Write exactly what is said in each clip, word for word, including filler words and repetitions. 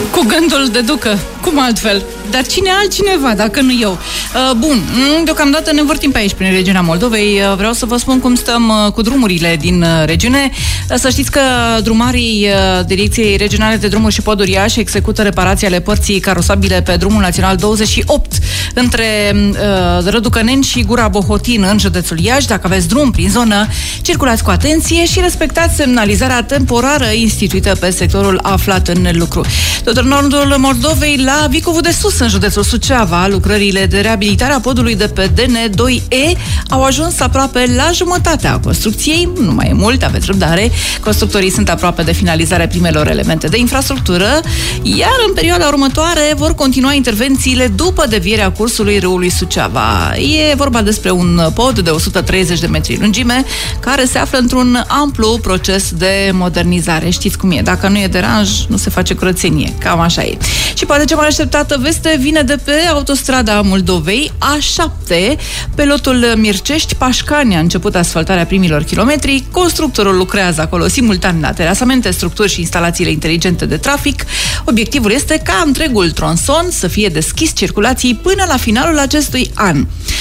Cu gândul de ducă, cum altfel? Dar cine altcineva, dacă nu eu? Bun, deocamdată ne învârtim pe aici, prin regiunea Moldovei. Vreau să vă spun cum stăm cu drumurile din regiune. Să știți că drumarii Direcției Regionale de Drumuri și Poduri Iași execută reparații ale părții carosabile pe drumul național douăzeci și opt între Răducăneni și Gura Bohotin în județul Iași. Dacă aveți drum prin zonă, circulați cu atenție și respectați semnalizarea temporară instituită pe sectorul aflat în lucru. Tot în nordul Moldovei, la Vicovu de Sus, în județul Suceava, lucrările de reabilitare a podului de pe D N doi E au ajuns aproape la jumătatea construcției. Nu mai e mult, aveți răbdare. Constructorii sunt aproape de finalizarea primelor elemente de infrastructură, iar în perioada următoare vor continua intervențiile după devierea cursului râului Suceava. E vorba despre un pod de o sută treizeci de metri lungime, care se află într-un amplu proces de modernizare. Știți cum e, dacă nu e deranj, nu se face curățenie. Cam așa e. Și poate cea mai așteptată veste vine de pe autostrada Moldovei, A șapte, pe lotul Mircești-Pașcani. A început asfaltarea primilor kilometri, constructorul lucrează acolo simultan la terasamente, structuri și instalațiile inteligente de trafic. Obiectivul este ca întregul tronson să fie deschis circulației până la finalul acestui an.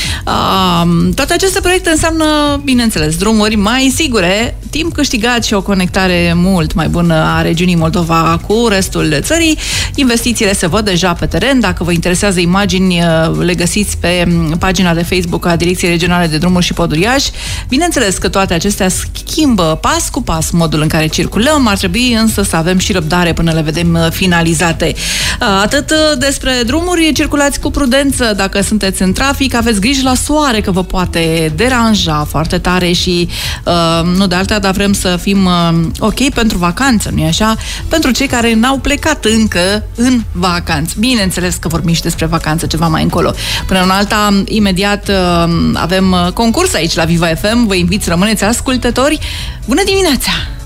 Uh, toate aceste proiecte înseamnă, bineînțeles, drumuri mai sigure, timp câștigat și o conectare mult mai bună a regiunii Moldova cu restul țării. Investițiile se văd deja pe teren. Dacă vă interesează imagini, le găsiți pe pagina de Facebook a Direcției Regionale de Drumuri și Poduri Iași. Bineînțeles că toate acestea schimbă pas cu pas modul în care circulăm. Ar trebui însă să avem și răbdare până le vedem finalizate. Atât despre drumuri, circulați cu prudență dacă sunteți în trafic, aveți grijă la soare că vă poate deranja foarte tare și nu de alta, dar vrem să fim ok pentru vacanță, nu-i așa? Pentru cei care n-au plecat încă în vacanță. Bineînțeles că vorbim și despre vacanță ceva mai încolo. Până în alta, imediat avem concurs aici la Viva F M. Vă invit să rămâneți ascultători. Bună dimineața!